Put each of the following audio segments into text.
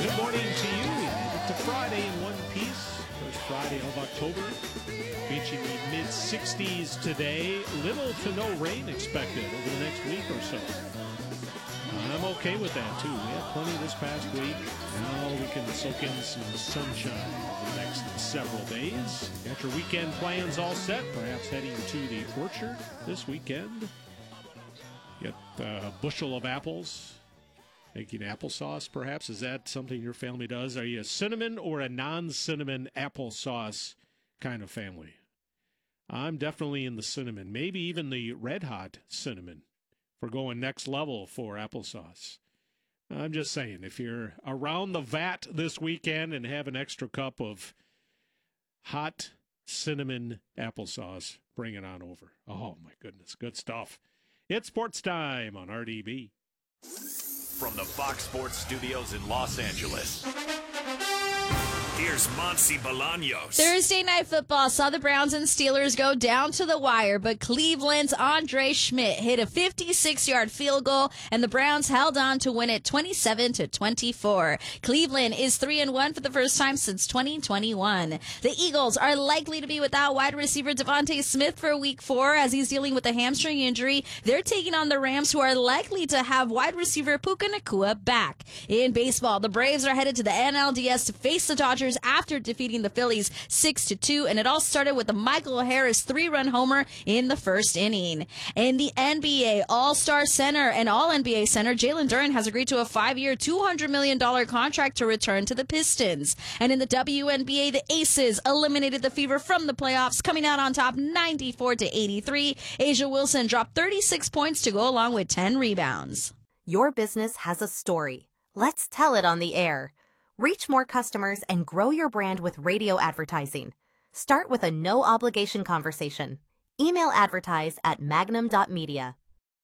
Good morning to you. We made it to Friday in one piece. First Friday of October. Reaching the mid-60s today. Little to no rain expected over the next week or so. I'm okay with that, too. We had plenty this past week. Now we can soak in some sunshine over the next several days. Got your weekend plans all set. Perhaps heading to the orchard this weekend. Get a bushel of apples. Making applesauce, perhaps? Is that something your family does? Are you a cinnamon or a non-cinnamon applesauce kind of family? I'm definitely in the cinnamon. Maybe even the red hot cinnamon for going next level for applesauce. I'm just saying, if you're around the vat this weekend and have an extra cup of hot cinnamon applesauce, bring it on over. Oh, my goodness. Good stuff. It's sports time on RDB. From the Fox Sports Studios in Los Angeles, here's Monty Bolaños. Thursday Night Football saw the Browns and Steelers go down to the wire, but Cleveland's Andre Schmidt hit a 56-yard field goal, and the Browns held on to win it 27-24. Cleveland is 3-1 for the first time since 2021. The Eagles are likely to be without wide receiver Devontae Smith for Week 4 as he's dealing with a hamstring injury. They're taking on the Rams, who are likely to have wide receiver Puka Nacua back. In baseball, the Braves are headed to the NLDS to face the Dodgers after defeating the Phillies 6-2, and it all started with a Michael Harris 3-run homer in the first inning. In the NBA All-Star Center and All-NBA Center, Jalen Duren has agreed to a 5-year, $200 million contract to return to the Pistons. And in the WNBA, the Aces eliminated the Fever from the playoffs, coming out on top 94-83. A'ja Wilson dropped 36 points to go along with 10 rebounds. Your business has a story. Let's tell it on the air. Reach more customers and grow your brand with radio advertising. Start with a no-obligation conversation. Email advertise at magnum.media.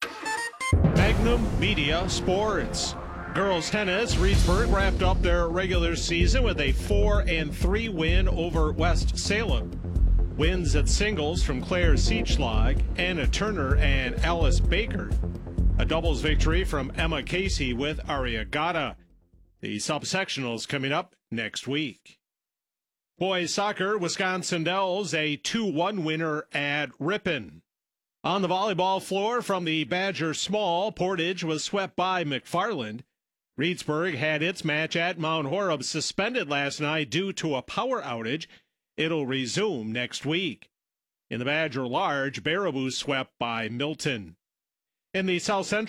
Magnum Media Sports. Girls tennis, Reedsburg wrapped up their regular season with a 4-3 win over West Salem. Wins at singles from Claire Seachlag, Anna Turner, and Alice Baker. A doubles victory from Emma Casey with Ariagata. The subsectionals coming up next week. Boys soccer, Wisconsin Dells, a 2-1 winner at Ripon. On the volleyball floor from the Badger Small, Portage was swept by McFarland. Reedsburg had its match at Mount Horeb suspended last night due to a power outage. It'll resume next week. In the Badger Large, Baraboo swept by Milton. In the South Central